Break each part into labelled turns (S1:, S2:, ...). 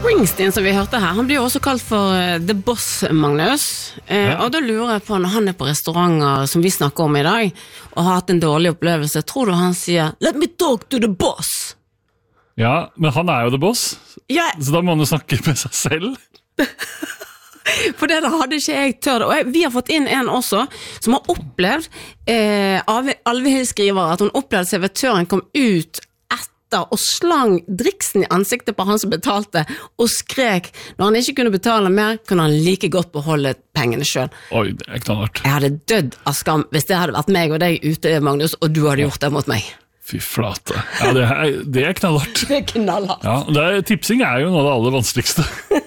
S1: Springsteen som vi hørte her, han blir jo også kalt for The Boss, Magnus. Og da lurer jeg på, når han på restauranter som vi snakker om i dag, og har hatt en dårlig opplevelse, tror du han sier «Let me talk to the boss»?
S2: Ja, men han jo the boss, så da må han jo snakke med seg selv.
S1: For det hadde ikke jeg tørt. Og vi har fått inn en også, som har opplevd, Alvhild skriver at hun opplevde servitøren kom ut og slang driksen i ansiktet på han som betalte, og skrek, når han ikke kunne betale mer, kunne han like godt beholde pengene selv.
S2: Oi, det knallhardt.
S1: Jeg hadde dødd av skam hvis det hadde vært meg og deg ute, Magnus, og du hadde gjort det mot meg.
S2: Fy flate. Ja, det knallhardt.
S1: Det knallhardt.
S2: Ja, tipsing jo noe av det aller vanskeligste.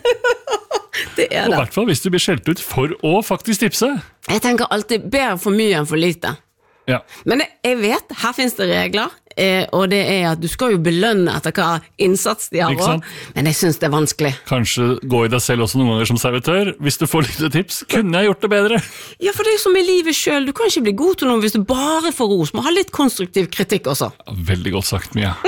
S1: Det det.
S2: Og i hvert fall hvis du blir skjelt ut for å faktisk tipse.
S1: Jeg tenker alltid bedre for mye enn for lite.
S2: Ja.
S1: Men jeg vet, her finnes det regler, og det at du skal jo belønne etter hva innsats de har også, men jeg synes det vanskelig.
S2: Kanskje gå i deg selv også noen ganger som servitør, hvis du får litt tips. Kunne jeg gjort det bedre?
S1: Ja, for det som i livet selv, du kan ikke bli god til noe hvis du bare får ros, må ha litt konstruktiv kritikk også.
S2: Ja, veldig godt sagt, Mia.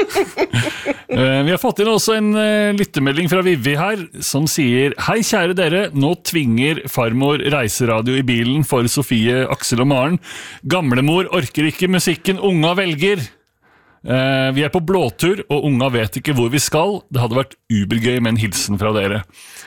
S2: Vi har fått inn også en lyttemelding fra Vivi her, som sier: Hei kjære dere, nå tvinger farmor reiseradio i bilen for Sofie, Aksel og Maren. Gamlemor orker ikke musikken unga velger. Vi på blåtur, og unga vet ikke hvor vi skal. Det hadde vært ubergøy med en hilsen fra dere.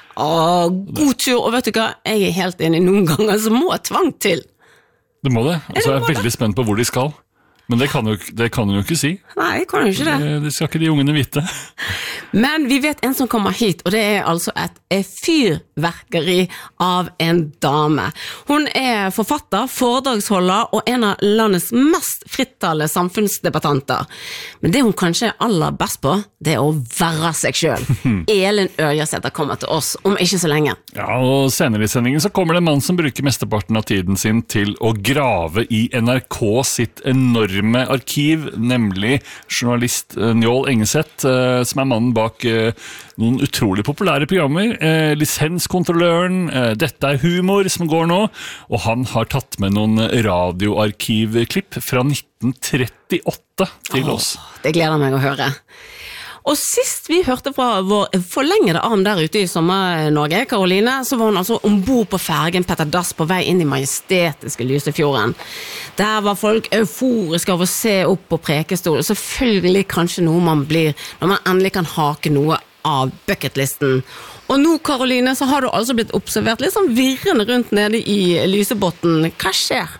S1: God tur, og vet du hva? Jeg helt enig, noen ganger så må tvang til.
S2: Det må det, og så jeg veldig spent på hvor de skal. Men det kan hun jo ikke si.
S1: Nei, kan jo ikke det.
S2: Det skal ikke de ungene vite.
S1: Men vi vet en som kommer hit, og det altså et fyrverkeri av en dame. Hun forfatter, foredragsholder og en av landets mest frittalende samfunnsdebattanter. Men det hun kanskje aller best på, det å være seg selv. Elin Ørjasæter kommer til oss om ikke så lenge.
S2: Ja, og senere i sendingen så kommer det en mann som bruker mesteparten av tiden sin til å grave i NRK sitt enorme arkiv, nemlig journalist Njål Engeseth, som mannen bak noen utrolig populære programmer. Lisenskontrolløren, Dette humor som går nå, og han har tatt med noen radioarkivklipp fra 1938 til oss.
S1: Det gleder meg å høre. Og sist vi hørte fra vår forlengede arm der ute i Sommer-Norge, Karoline, så var hun altså ombord på fergen Petter Dass på vei inn i majestetiske Lysefjorden. Der var folk euforiske av å se opp på Prekestolen. Selvfølgelig kanskje noe man blir når man endelig kan hake noe av bucketlisten. Og nå, Karoline, så har du altså blitt observert litt sånn virrende rundt nede i Lysebotn. Hva skjer?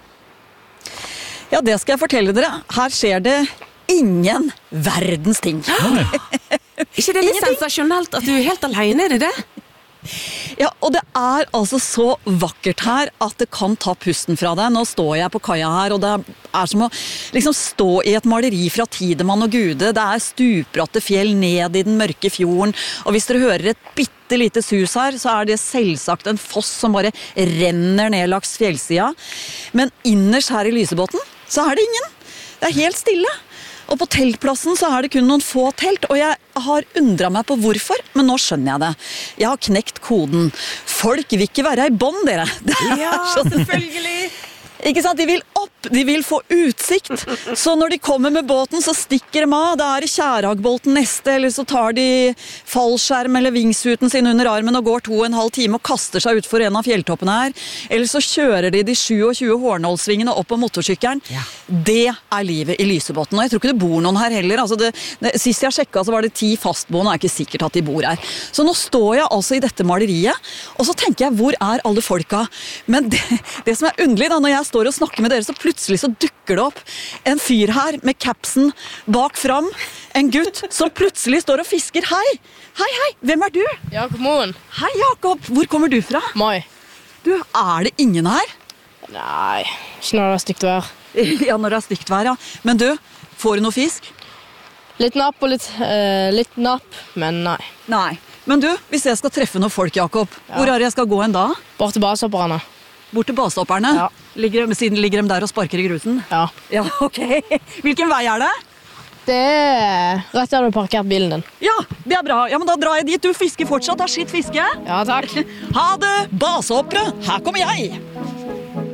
S3: Ja, det skal jeg fortelle dere. Her skjer det ingen verdens ting.
S1: Ikke det litt sensasjonelt at du helt alene, det det?
S3: Ja, og det altså så vakkert her at det kan ta pusten fra deg. Nå står jeg på kaia her, og det som å liksom stå i et maleri fra Tidemann og Gude. Det stupbratte fjell ned i den mørke fjorden, og hvis dere hører et bittelite sus her, så det selvsagt en foss som bare renner ned langs fjellsida. Men innerst her i Lysebotn, så det ingen. Det helt stille. Og på teltplassen så det kun noen få telt, og jeg har undret meg på hvorfor, men nå skjønner jeg det. Jeg har knekt koden. Folk vil ikke være i bånd, dere. Det
S1: ja,
S3: så
S1: selvfølgelig.
S3: Ikke sant? De vil opp, de vil få utsikt. Så når de kommer med båten, så stikker de av. Det i Kjæragbolten neste, eller så tar de fallskjerm eller vingsuten sin under armen og går 2,5 timer og kaster seg ut for en av fjelltoppene her. Eller så kjører de 27 Hornholdsvingene opp på motorsykkelen. Ja. Det livet i Lysebotn. Og jeg tror ikke det bor noen her heller. Altså sist jeg sjekket, så var det 10 fastboende, og ikke sikkert at de bor her. Så nå står jeg altså i dette maleriet, og så tenker jeg, hvor alle folka? Men det som underlig da, når jeg står og snakker med dere, så plutselig så dukker det opp en fyr her med capsen bak fram, en gutt som plutselig står og fisker. Hei, hvem du?
S4: Jakob Moen.
S3: Hei Jakob, hvor kommer du fra?
S4: Mai.
S3: Du, det ingen her?
S4: Nei, ikke når det stygt vær.
S3: Ja, når det stygt vær, ja. Men du, får du noe fisk?
S4: Litt napp og litt napp, men nei.
S3: Nei, men du, hvis jeg skal treffe noen folk, Jakob, hvor jeg skal gå en da?
S4: Bort til basehopperne.
S3: Bort til basehopperne?
S4: Ja.
S3: Siden ligger de der og sparker i grusen?
S4: Ja.
S3: Ja, ok. Hvilken vei det?
S4: Det rett der du har parkert bilen din.
S3: Ja, det bra. Ja, men da drar jeg dit. Du fisker fortsatt, skitt fiske.
S4: Ja, takk.
S3: Ha det, basehoppere. Her kommer jeg.